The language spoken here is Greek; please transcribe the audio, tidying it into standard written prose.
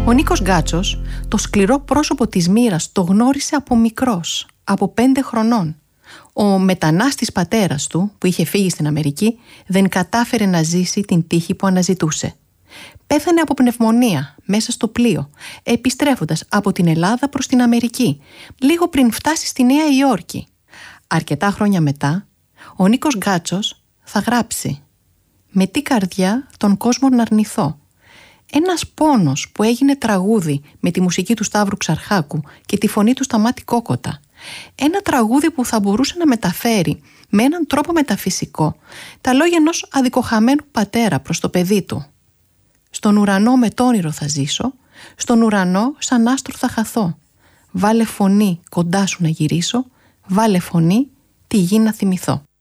Ο Νίκος Γκάτσος, το σκληρό πρόσωπο της μοίρας, το γνώρισε από μικρός, από 5 χρονών. Ο μετανάστης πατέρας του, που είχε φύγει στην Αμερική, δεν κατάφερε να ζήσει την τύχη που αναζητούσε. Πέθανε από πνευμονία μέσα στο πλοίο, επιστρέφοντας από την Ελλάδα προς την Αμερική, λίγο πριν φτάσει στη Νέα Υόρκη. Αρκετά χρόνια μετά, ο Νίκος Γκάτσος θα γράψει «Με τι καρδιά τον κόσμο να αρνηθώ». Ένας πόνος που έγινε τραγούδι με τη μουσική του Σταύρου Ξαρχάκου και τη φωνή του Σταμάτη Κόκοτα. Ένα τραγούδι που θα μπορούσε να μεταφέρει με έναν τρόπο μεταφυσικό τα λόγια ενός αδικοχαμένου πατέρα προς το παιδί του. «Στον ουρανό με τ' όνειρο θα ζήσω, στον ουρανό σαν άστρο θα χαθώ. Βάλε φωνή κοντά σου να γυρίσω, βάλε φωνή τη γη να θυμηθώ».